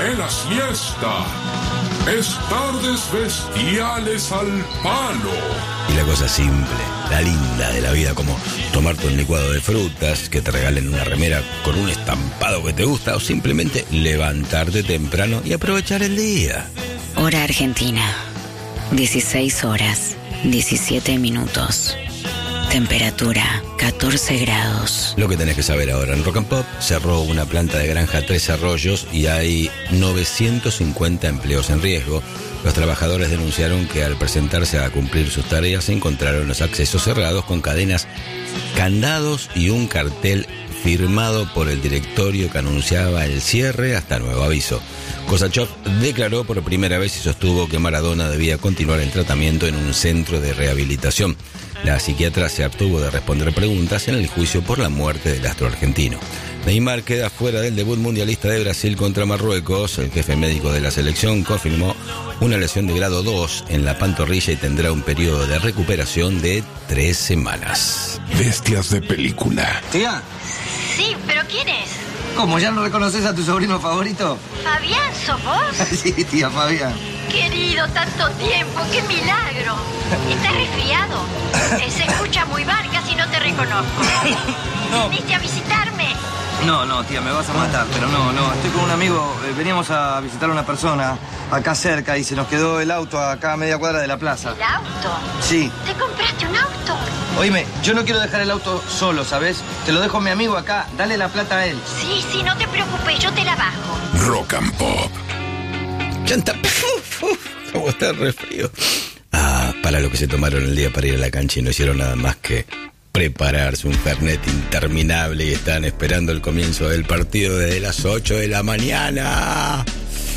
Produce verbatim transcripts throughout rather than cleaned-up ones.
ve la siesta. Es tardes bestiales al palo. Y la cosa simple, la linda de la vida, como tomarte un licuado de frutas, que te regalen una remera con un estampado que te gusta, o simplemente levantarte temprano y aprovechar el día. Hora Argentina, dieciséis horas, diecisiete minutos. Temperatura, catorce grados. Lo que tenés que saber ahora, en Rock and Pop cerró una planta de granja Tres Arroyos y hay novecientos cincuenta empleos en riesgo. Los trabajadores denunciaron que al presentarse a cumplir sus tareas encontraron los accesos cerrados con cadenas, candados y un cartel firmado por el directorio que anunciaba el cierre hasta nuevo aviso. Kosachov declaró por primera vez y sostuvo que Maradona debía continuar el tratamiento en un centro de rehabilitación. La psiquiatra se abstuvo de responder preguntas en el juicio por la muerte del astro argentino. Neymar queda fuera del debut mundialista de Brasil contra Marruecos. El jefe médico de la selección confirmó una lesión de grado dos en la pantorrilla y tendrá un periodo de recuperación de tres semanas. Bestias de película. Tía. Sí, pero ¿quién es? ¿Cómo, ya no reconoces a tu sobrino favorito? Fabián, ¿sos vos? Sí, tía, Fabián. Querido, tanto tiempo, qué milagro. ¿Estás resfriado? Eh, Se escucha muy mal, casi no te reconozco. No. ¿Viniste a visitarme? No, no, tía, me vas a matar, pero no, no, estoy con un amigo, eh, veníamos a visitar a una persona acá cerca y se nos quedó el auto acá a media cuadra de la plaza. ¿El auto? Sí. ¿Te compraste un auto? Oíme, yo no quiero dejar el auto solo, ¿sabes? Te lo dejo a mi amigo acá, dale la plata a él. Sí, sí, no te preocupes, yo te la bajo. Rock and Pop. Chanta, cómo está el resfrío. Ah, para lo que se tomaron el día para ir a la cancha y no hicieron nada más que prepararse un fernet interminable y están esperando el comienzo del partido desde las ocho de la mañana.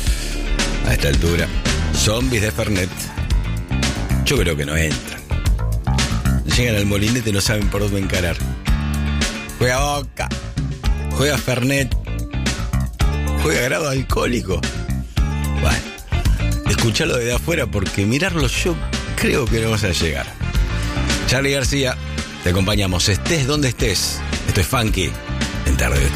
A esta altura, zombies de fernet, yo creo que no entran. Llegan al molinete y no saben por dónde encarar. Juega Boca, juega fernet, juega grado alcohólico. Bueno, escucharlo desde afuera porque mirarlo yo creo que no vamos a llegar. Charly García, te acompañamos, estés donde estés. Esto es Funky en Tarde Vestir.